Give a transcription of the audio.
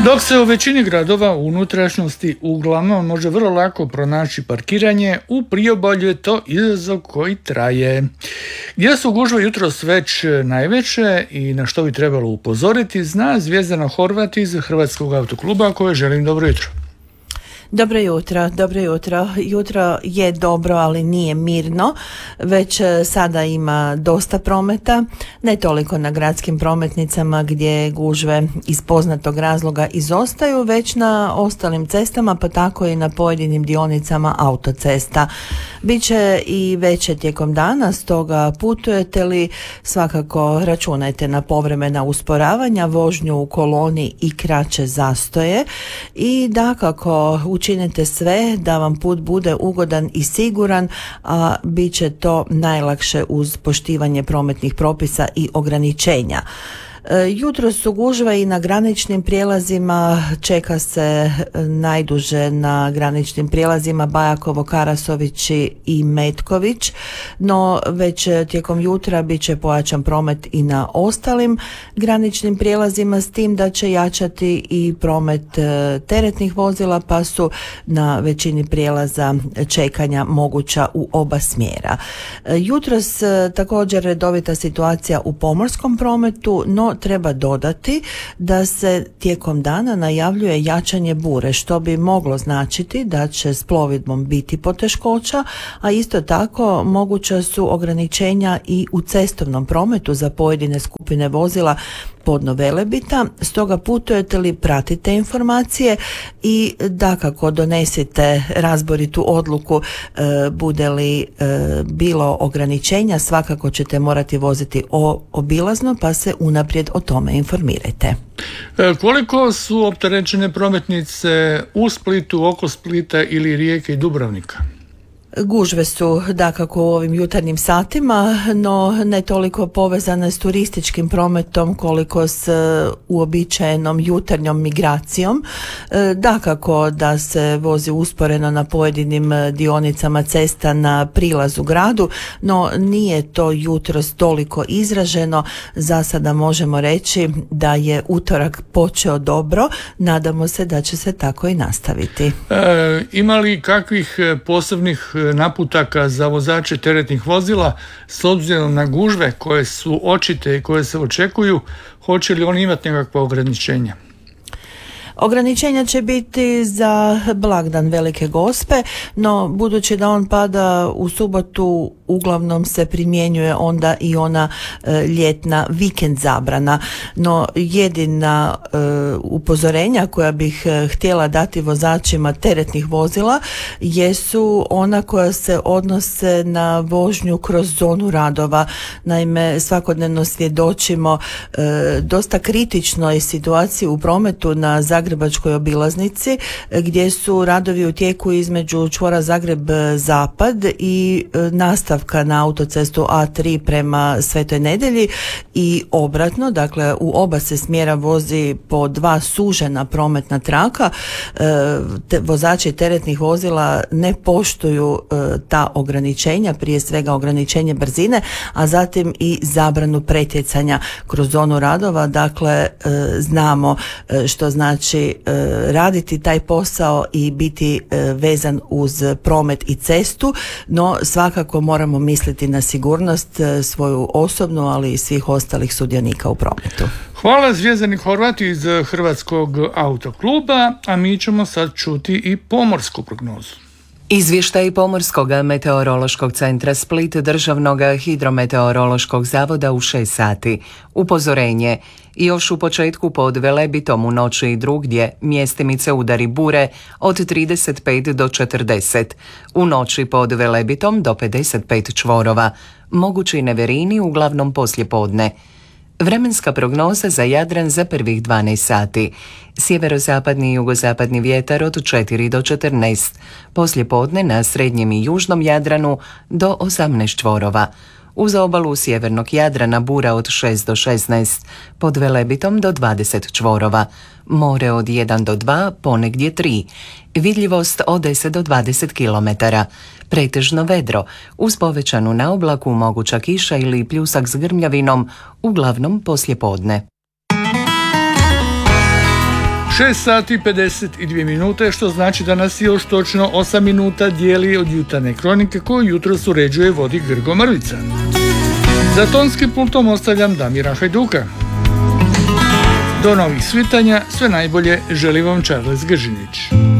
Dok se u većini gradova u unutrašnjosti uglavnom može vrlo lako pronaći parkiranje, u priobalju je to izazov koji traje. Gdje su gužve jutros već najveće i na što bi trebalo upozoriti, zna Zvjezdana Horvat iz Hrvatskog autokluba, koje želim dobro jutro. Dobro jutro. Jutro je dobro, ali nije mirno. Već sada ima dosta prometa, ne toliko na gradskim prometnicama gdje gužve iz poznatog razloga izostaju, već na ostalim cestama, pa tako i na pojedinim dionicama autocesta. Biće i veće tijekom dana, stoga putujete li, svakako računajte na povremena usporavanja, vožnju u koloni i kraće zastoje i dakako učinite sve da vam put bude ugodan i siguran, a bit će to najlakše uz poštivanje prometnih propisa i ograničenja. Jutro su gužve i na graničnim prijelazima, čeka se najduže na graničnim prijelazima Bajakovo, Karasovići i Metković, no već tijekom jutra bit će pojačan promet i na ostalim graničnim prijelazima, s tim da će jačati i promet teretnih vozila, pa su na većini prijelaza čekanja moguća u oba smjera. Jutros također redovita situacija u pomorskom prometu, no treba dodati da se tijekom dana najavljuje jačanje bure, što bi moglo značiti da će s plovidbom biti poteškoća, a isto tako moguća su ograničenja i u cestovnom prometu za pojedine skupine vozila podno Velebita. Stoga putujete li, pratite informacije i dakako donesite razboritu odluku. Bude li bilo ograničenja, svakako ćete morati voziti obilazno, pa se unaprijed o tome informirajte. Koliko su opterećene prometnice u Splitu, oko Splita ili Rijeke i Dubrovnika? Gužve su dakako u ovim jutarnjim satima, no ne toliko povezane s turističkim prometom koliko s uobičajenom jutarnjom migracijom. Dakako da se vozi usporeno na pojedinim dionicama cesta na prilazu gradu, no nije to jutros toliko izraženo. Za sada možemo reći da je utorak počeo dobro, nadamo se da će se tako i nastaviti. Ima li kakvih posebnih naputaka za vozače teretnih vozila s obzirom na gužve koje su očite i koje se očekuju? Hoće li oni imati nekakva ograničenja? Ograničenja će biti za blagdan Velike Gospe, no budući da on pada u subotu, uglavnom se primjenjuje onda i ona ljetna vikend zabrana. No jedina upozorenja koja bih htjela dati vozačima teretnih vozila jesu ona koja se odnose na vožnju kroz zonu radova. Naime, svakodnevno svjedočimo dosta kritičnoj situaciji u prometu na Zagrebačkoj obilaznici, gdje su radovi u tijeku između čvora Zagreb-Zapad i nastavka na autocestu A3 prema Svetoj Nedjelji i obratno, dakle u oba se smjera vozi po dva sužena prometna traka. Vozači teretnih vozila ne poštuju ta ograničenja, prije svega ograničenje brzine, a zatim i zabranu pretjecanja kroz zonu radova. Dakle, znamo što znači raditi taj posao i biti vezan uz promet i cestu, no svakako moramo misliti na sigurnost svoju osobnu, ali i svih ostalih sudionika u prometu. Hvala Zvjezdani Horvat iz Hrvatskog autokluba, a mi ćemo sad čuti i pomorsku prognozu. Izvještaj Pomorskog meteorološkog centra Split, Državnog hidrometeorološkog zavoda u 6 sati. Upozorenje: još u početku pod Velebitom u noći i drugdje mjestimice udari bure od 35 do 40. U noći pod Velebitom do 55 čvorova. Mogući neverini uglavnom poslijepodne. Vremenska prognoza za Jadran za prvih 12 sati. Sjeverozapadni i jugozapadni vjetar od 4 do 14. Poslijepodne na srednjem i južnom Jadranu do 18 čvorova. Uz obalu sjevernog Jadrana bura od 6 do 16, pod Velebitom do 20 čvorova. More od 1 do 2, ponegdje 3. Vidljivost od 10 do 20 km. Pretežno vedro, uz povećanu naoblaku moguća kiša ili pljusak s grmljavinom, uglavnom poslijepodne. 6 sati 52 minute, što znači da nas još točno 8 minuta dijeli od jutarnje kronike koju jutros uređuje vodi Grgo Mrvica. Za tonskim pultom ostavljam Damira Hajduka. Do novih svitanja, sve najbolje želi vam Charles Gržinić.